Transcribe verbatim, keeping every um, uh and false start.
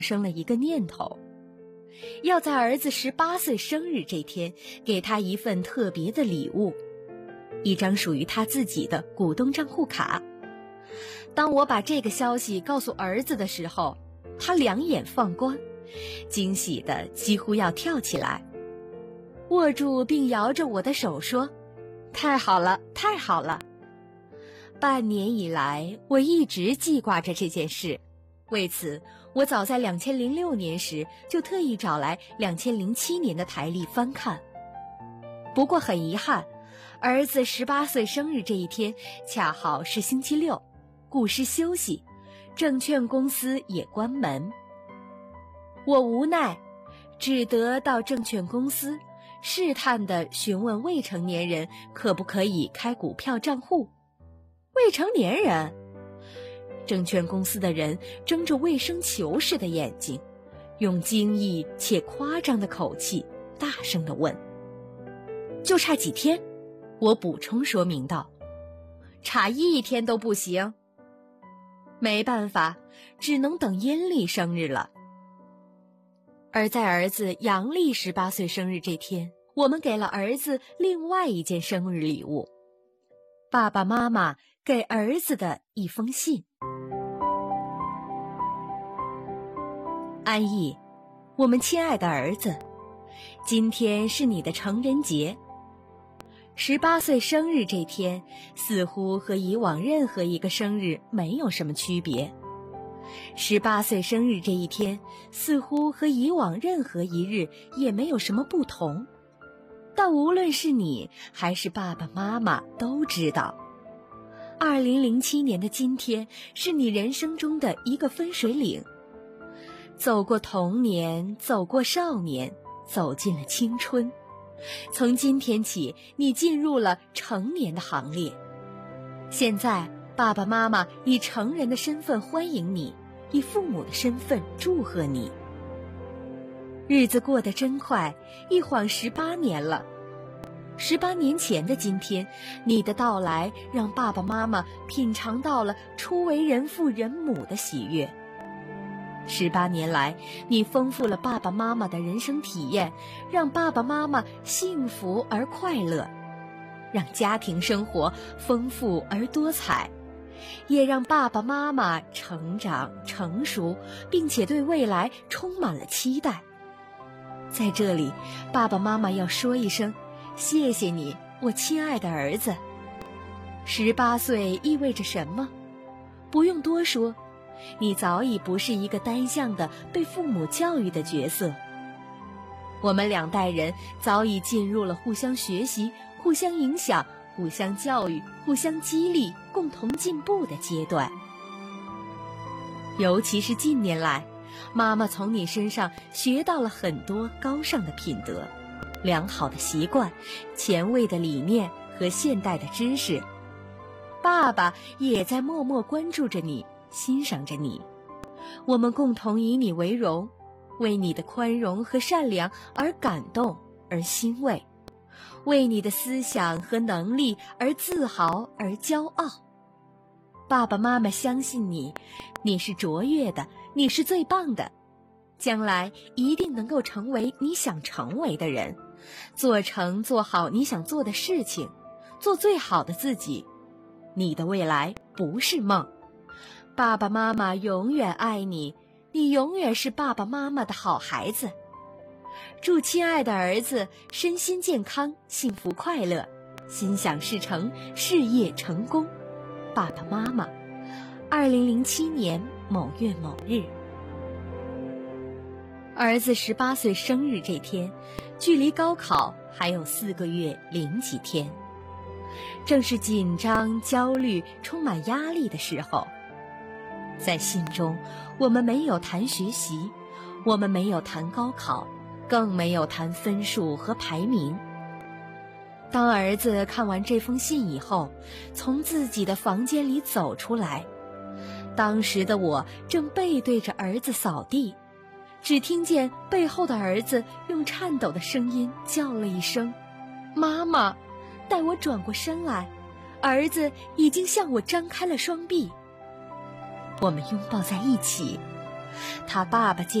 生了一个念头，要在儿子十八岁生日这天给他一份特别的礼物，一张属于他自己的股东账户卡。当我把这个消息告诉儿子的时候，他两眼放光，惊喜得几乎要跳起来，握住并摇着我的手说：“太好了，太好了！”半年以来，我一直记挂着这件事。为此，我早在两千零六年时就特意找来两千零七年的台历翻看。不过很遗憾，儿子十八岁生日这一天恰好是星期六，顾师休息，证券公司也关门。我无奈，只得到证券公司试探地询问未成年人可不可以开股票账户。未成年人？证券公司的人睁着卫生球似的眼睛，用惊异且夸张的口气大声地问。就差几天，我补充说明道，差一天都不行。没办法，只能等阴历生日了。而在儿子阳历十八岁生日这天，我们给了儿子另外一件生日礼物，爸爸妈妈给儿子的一封信。安逸，我们亲爱的儿子，今天是你的成人节。十八岁生日这天，似乎和以往任何一个生日没有什么区别。十八岁生日这一天，似乎和以往任何一日也没有什么不同。但无论是你还是爸爸妈妈都知道，二零零七年的今天是你人生中的一个分水岭。走过童年，走过少年，走进了青春。从今天起，你进入了成年的行列。现在，爸爸妈妈以成人的身份欢迎你，以父母的身份祝贺你。日子过得真快，一晃十八年了。十八年前的今天，你的到来让爸爸妈妈品尝到了初为人父人母的喜悦。十八年来，你丰富了爸爸妈妈的人生体验，让爸爸妈妈幸福而快乐，让家庭生活丰富而多彩，也让爸爸妈妈成长成熟，并且对未来充满了期待。在这里，爸爸妈妈要说一声谢谢你，我亲爱的儿子。十八岁意味着什么？不用多说，你早已不是一个单向的被父母教育的角色。我们两代人早已进入了互相学习、互相影响、互相教育、互相激励、共同进步的阶段。尤其是近年来，妈妈从你身上学到了很多高尚的品德、良好的习惯、前卫的理念和现代的知识。爸爸也在默默关注着你，欣赏着你。我们共同以你为荣，为你的宽容和善良而感动而欣慰，为你的思想和能力而自豪而骄傲。爸爸妈妈相信你，你是卓越的，你是最棒的，将来一定能够成为你想成为的人，做成做好你想做的事情，做最好的自己。你的未来不是梦，爸爸妈妈永远爱你，你永远是爸爸妈妈的好孩子。祝亲爱的儿子身心健康，幸福快乐，心想事成，事业成功。爸爸妈妈，二零零七年某月某日。儿子十八岁生日这天，距离高考还有四个月零几天，正是紧张、焦虑、充满压力的时候。在信中，我们没有谈学习，我们没有谈高考，更没有谈分数和排名。当儿子看完这封信以后，从自己的房间里走出来，当时的我正背对着儿子扫地，只听见背后的儿子用颤抖的声音叫了一声妈妈。待我转过身来，儿子已经向我张开了双臂，我们拥抱在一起， 他爸爸见